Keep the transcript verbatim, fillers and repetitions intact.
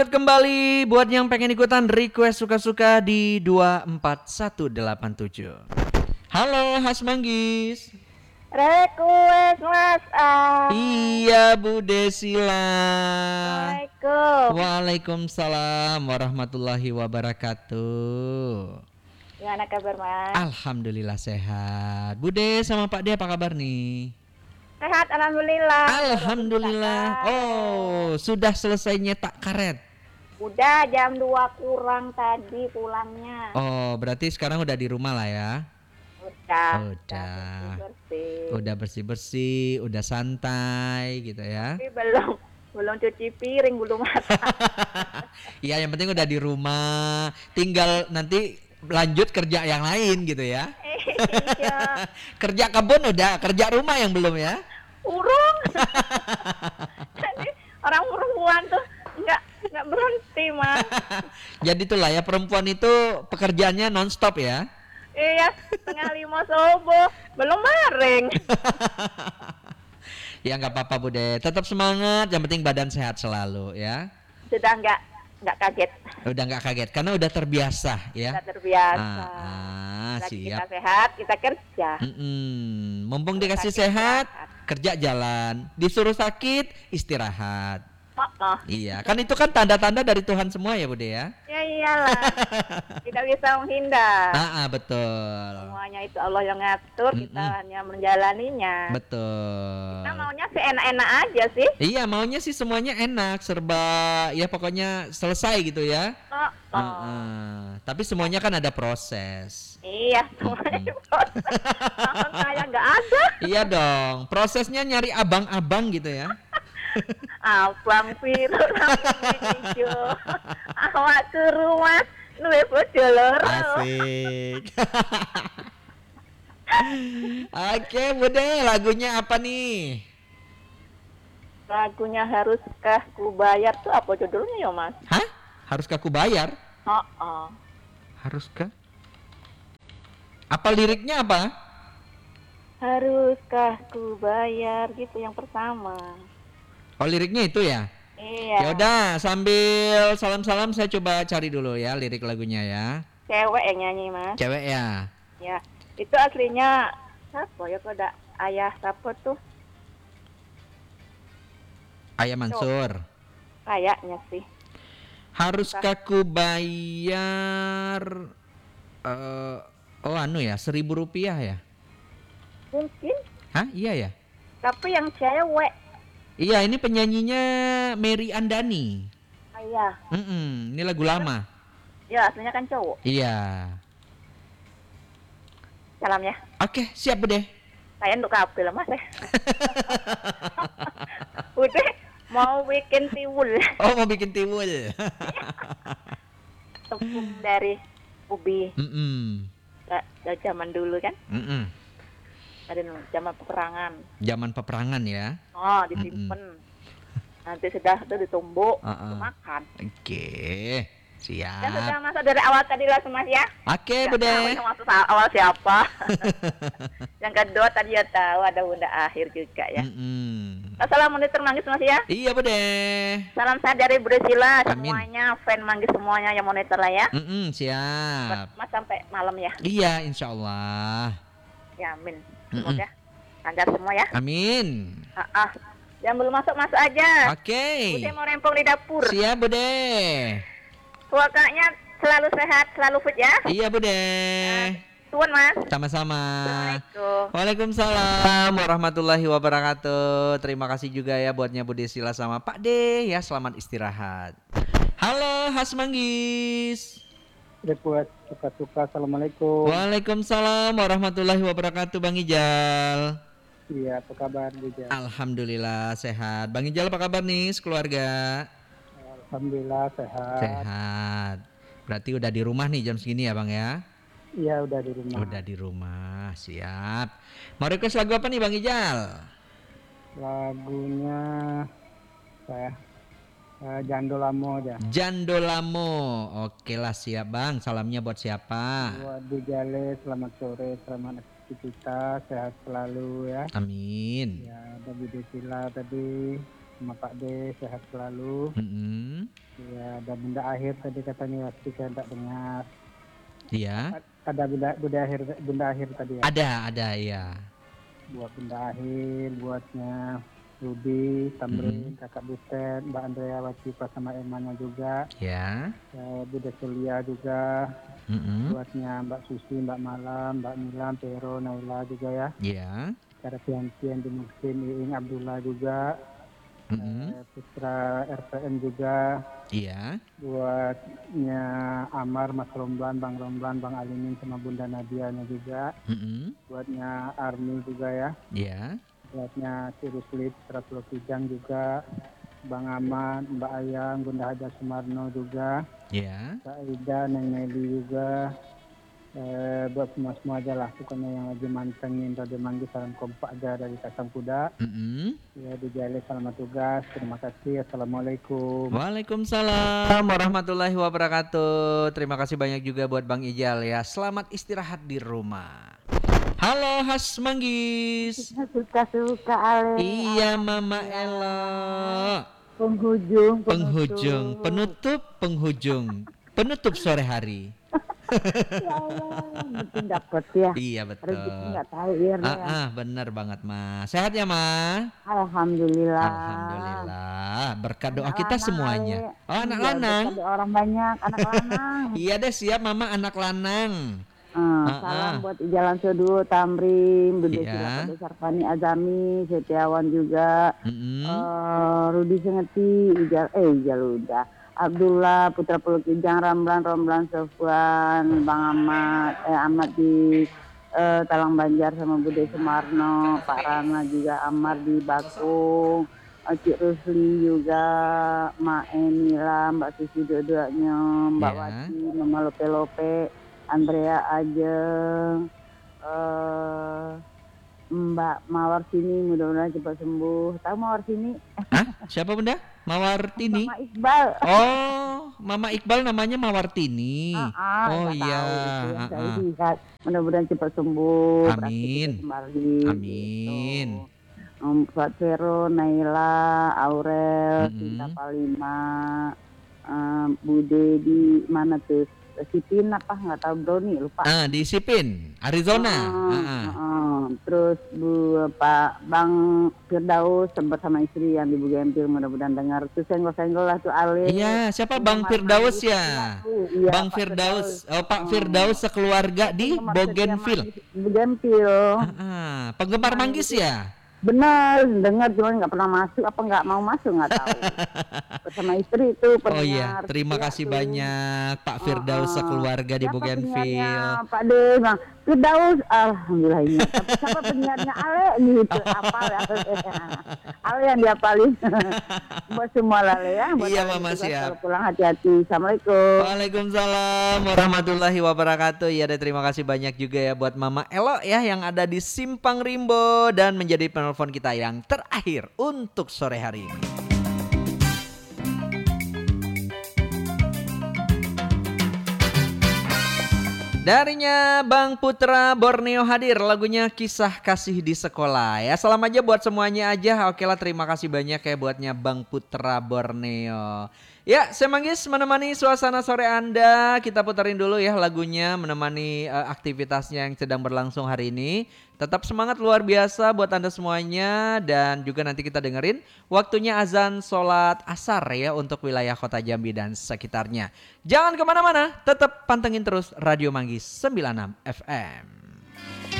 Kembali buat yang pengen ikutan request suka-suka di dua empat satu delapan tujuh. Halo Has Manggis. Request Mas A. Iya Bu Desila. Assalamualaikum. Waalaikumsalam warahmatullahi wabarakatuh. Gimana kabar Mas? Alhamdulillah sehat. Bu De sama Pak De apa kabar nih? Sehat alhamdulillah. Alhamdulillah. Oh, sudah selesai nyetak karet. Udah jam dua kurang tadi pulangnya. Oh, berarti sekarang udah di rumah lah ya. Udah. Udah. Bersih-bersih. Udah bersih-bersih, udah santai gitu ya. Tapi belum belum cuci piring, belum masak. Iya, yang penting udah di rumah. Tinggal nanti lanjut kerja yang lain gitu ya. Iya. Kerja kebun udah, kerja rumah yang belum ya. Urung. Jadi orang perempuan tuh enggak enggak berhenti Mas. Jadi itulah ya, perempuan itu pekerjaannya nonstop ya. Iya, setengah lima subuh belum maring. Ya nggak apa-apa Bude, tetap semangat, yang penting badan sehat selalu ya. Sudah enggak enggak kaget. Udah nggak kaget karena udah terbiasa ya. Sudah terbiasa. Ah, ah, Lagi siap. kita sehat, kita kerja. Mm-mm. Mumpung dikasih Sakit, sehat, istirahat. kerja jalan. Disuruh sakit, istirahat. Oh, oh. Iya, kan itu kan tanda-tanda dari Tuhan semua ya Bude ya. Ya iyalah. Tidak bisa menghindar. Ah, ah, betul. Semuanya itu Allah yang ngatur, kita Mm-mm. hanya menjalaninya. Betul. Kita maunya seenak-enak aja sih. Iya, maunya sih semuanya enak, serba ya pokoknya selesai gitu ya. Oh, oh. Ah, ah. Tapi semuanya kan ada proses. Iya, semuanya proses. Kalau saya nggak ada. Iya dong, prosesnya nyari abang-abang gitu ya. Abang biru rambut hijau. Awak ke rumah, luwe bojo loro. Asik. Oke, Bude, lagunya apa nih? Lagunya Haruskah Ku Bayar tuh apa judulnya ya Mas? Hah? Haruskah ku bayar? Oh, oh. Haruskah? Apa liriknya apa? Haruskah ku bayar gitu yang pertama. Oh, liriknya itu ya? Iya. Ya udah, sambil salam-salam saya coba cari dulu ya lirik lagunya ya. Cewek yang nyanyi Mas. Cewek ya? Ya. Itu aslinya siapa ya kok ada ayah siapa tuh? Ayah Mansur. Kayaknya sih. Haruskah ku bayar eh oh anu ya, seribu rupiah ya? Mungkin. Hah? Iya ya? Tapi yang cewek. Iya, ini penyanyinya Mary Andani. Ayah. Mm-mm, ini lagu lama. Ya aslinya kan cowok. Iya. Salam ya. Oke, siap Bude. Saya untuk kabel Mas ya. Udah mau bikin tiwul. Oh, mau bikin tiwul. Tepung dari ubi. Mm-mm. Gak, gak zaman dulu kan. Mm-mm. Ada zaman peperangan. Zaman peperangan ya. Oh, disimpan. Nanti sudah itu ditumbuk, Uh-uh. dimakan. Oke, siap. Dan sudah masuk dari awal tadi lah Mas ya. Oke, Nggak Bude. tahu yang masuk awal siapa. Yang kedua tadi ya tahu ada bunda akhir juga ya. Mm-mm. Assalamualaikum Manggis Mas ya. Iya, Bude. Salam sehat dari Bu Sila, Amin. semuanya fan Manggis semuanya yang monitor lah ya. Mm-mm, siap. Mas sampai malam ya. Iya, insya Allah. Ya amin. Mm-mm. Semoga lancar semua ya. Amin. Ah, ah. Yang belum masuk masuk aja. Oke. Bude mau rempong di dapur. Siap, Bude. Keluarganya selalu sehat, selalu fit ya. Iya, Bude. Tuan Mas. Sama-sama. Assalamualaikum. Waalaikumsalam warahmatullahi wabarakatuh. Terima kasih juga ya buatnya Bu Desila sama Pak D ya. Selamat istirahat. Halo Has Manggis. Request suka-suka. Assalamualaikum. Waalaikumsalam warahmatullahi wabarakatuh Bang Ijal. Iya, apa kabar juga? Alhamdulillah sehat. Bang Ijal apa kabar nih sekeluarga? Alhamdulillah sehat. Sehat. Berarti udah di rumah nih jam segini ya Bang ya? Iya, udah di rumah. Udah di rumah, siap. Mau request lagu apa nih Bang Ijal? Lagunya saya uh, Jandolamo aja. Jandolamo. Oke lah siap Bang. Salamnya buat siapa? Buat Bu Jale, selamat sore, selamat aktivitas, sehat selalu ya. Amin. Ya, ada Bu Desila tadi. sama Pak D, sehat selalu. Mm-mm. Ya, ada Bunda Akhir tadi katanya pasti saya tak dengar. Iya. A- Ada Bunda, Bunda Akhir, Bunda Akhir tadi ya. Ada, ada ya. Buat Bunda Akhir, buatnya Rudi, Tamrin, Mm-mm. Kakak Butet, Mbak Andrea Wacipa sama Emanya juga. Ya. Ya, Bunda Celia juga. Mm-mm. Buatnya Mbak Susi, Mbak Malam, Mbak Milam, Pero, Naila juga ya. Ya. Cara Pian-Pian di Muslim, Iing Abdullah juga. Mm-mm. Eh, Putra R P M juga. Iya. Buatnya Amar, Mas Romlan, Bang Romlan, Bang Alimin sama Bunda Nadianya juga. Mm-mm. Buatnya Army juga ya. Ya. Buatnya Sirus Lip, Pulau Kijang juga. Bang Ahmad, Mbak Ayang, Bunda Haja Sumarno juga. Ya. Kak Ida, Neng Meli juga. Eh, buat semua-semua aja lah. Pokoknya yang lagi mantengin Radio Manggi, salam kompak aja dari Kasang Kuda. Mm-mm. Ya, di Jale, selamat tugas. Terima kasih. Assalamualaikum. Waalaikumsalam warahmatullahi wabarakatuh. Terima kasih banyak juga buat Bang Ijal ya. Selamat istirahat di rumah. Halo Has Manggis. Suka-suka Ale. Iya Mama Ella. Penghujung, Penghujung, penutup, penghujung, penutup sore hari. Ya Allah, mungkin dapat ya. Iya betul. Rezeki nggak tahu ya. Ah, ah, bener banget Ma. Sehat ya Ma? Alhamdulillah. Alhamdulillah. Berkat doa Anak kita lanang, semuanya. Ale. Oh anak Iya, lanang. berkat doa orang banyak, anak lanang. Iya deh siap Mama anak lanang. Eh, Ah, salam ah. buat Jalan Sedu, Tamrin, Bunda Iya. Sila, Pada Sarpani, Azami, Setiawan juga, Mm-mm. eh, Rudi Sengeti, Ijal, eh Ijal udah, Abdullah, Putra Pulau Kijang, Ramlan, Romlan, Sofwan, Bang Ahmad, eh Ahmad di eh, Talang Banjar sama Bude Sumarno, Pak Rana juga, Amar di Bakung, eh, Cik Rusli juga, Mak Enila, Mbak Susi dua-duanya, Mbak Ya. Wati, Mama Lope Lope, Andrea Ajeng, eh Mbak Mawar sini mudah-mudahan cepat sembuh. Tahu Mawar sini? Hah? Siapa Bunda? Mawartini. Mama Iqbal. Oh, Mama Iqbal namanya Mawartini. Ah, ah, Oh nggak iya. tahu itu yang Ah, saya ah. lihat. Mudah-mudahan cepat sembuh. Amin. beraktivitas kembali. Amin. Gitu. Om Fuad Vero, Naila, Aurel, Mm-mm. Cinta Palima, eh, Bude di mana tuh? Sipin apa nggak tahu Brownie lupa. Ah, di Sipin, Arizona. Ah, Ah, ah. ah. Terus Bu Pak Bang Firdaus sempat sama istri yang di Bugempil mudah-mudahan dengar tuh senggol-senggol lah tuh Ale. Iya, siapa Yang Bang kamar Firdaus mandi ya? sebelah tuh. Iya, Bang Pak Firdaus. Oh, Pak Hmm. Firdaus sekeluarga di Penggemar setia Bougainville. Manggis- Bugempil. Ah, ah. Penggemar Manggis ya? Benar, dengar cuman nggak pernah masuk apa nggak mau masuk nggak tahu. Bersama istri itu Oh iya, pendengar terima setia kasih tuh. banyak Pak Firdaus Ah, ah. sekeluarga di Siapa Bougainville. penyiarnya, Pak De, Bang Firdaus, alhamdulillah ingat. Tapi siapa penyiarnya Ale gitu, apa ya? Ale yang diapalin. Buat semua Ale ya. Buat Iya, Ale Mama, juga, siap. Kalau pulang hati-hati. Assalamualaikum. Waalaikumsalam warahmatullahi wabarakatuh. Ya, dan terima kasih banyak juga ya buat Mama Elo ya yang ada di Simpang Rimbo dan menjadi penelpon kita yang terakhir untuk sore hari ini. Darinya Bang Putra Borneo hadir lagunya Kisah Kasih di Sekolah ya. Salam aja buat semuanya aja. Oke lah, terima kasih banyak ya buatnya Bang Putra Borneo. Ya, saya Manggis menemani suasana sore Anda. Kita puterin dulu ya lagunya menemani uh, aktivitasnya yang sedang berlangsung hari ini. Tetap semangat luar biasa buat Anda semuanya. Dan juga nanti kita dengerin waktunya azan sholat asar ya untuk wilayah kota Jambi dan sekitarnya. Jangan kemana-mana, tetap pantengin terus Radio Manggis sembilan puluh enam F M.